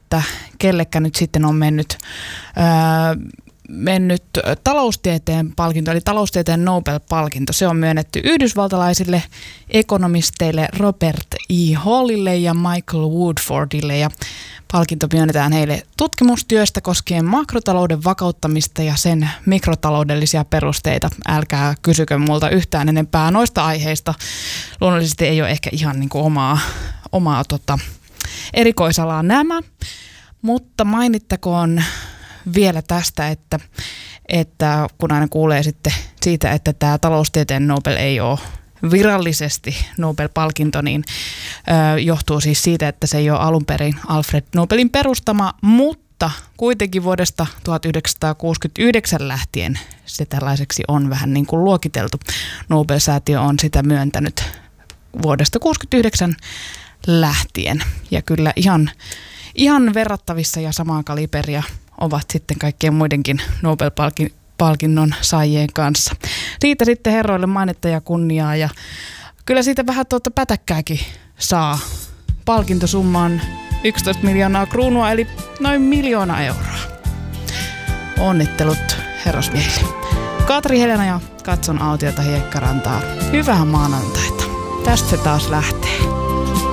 että kellekä nyt sitten on mennyt taloustieteen palkinto, eli taloustieteen Nobel-palkinto. Se on myönnetty yhdysvaltalaisille ekonomisteille Robert E. Hallille ja Michael Woodfordille, ja palkinto myönnetään heille tutkimustyöstä koskien makrotalouden vakauttamista ja sen mikrotaloudellisia perusteita. Älkää kysykö multa yhtään enempää noista aiheista. Luonnollisesti ei ole ehkä ihan niin kuin omaa erikoisalaa nämä, mutta mainittakoon vielä tästä, että kun aina kuulee sitten siitä, että tämä taloustieteen Nobel ei ole virallisesti Nobel-palkinto, niin johtuu siis siitä, että se ei ole alun perin Alfred Nobelin perustama, mutta kuitenkin vuodesta 1969 lähtien se tällaiseksi on vähän niin kuin luokiteltu. Nobel-säätiö on sitä myöntänyt vuodesta 1969 lähtien, ja kyllä ihan verrattavissa ja samaa kaliberia ovat sitten kaikkien muidenkin Nobel-palkinnon saajien kanssa. Siitä sitten herroille mainetta ja kunniaa, ja kyllä siitä vähän pätäkkääkin saa. Palkintosumma on 11 miljoonaa kruunua, eli noin 1 miljoona euroa. Onnittelut herrasmiehille. Katri Helena ja Katson autiota Hiekkarantaa. Hyvää maanantaita. Tästä se taas lähtee.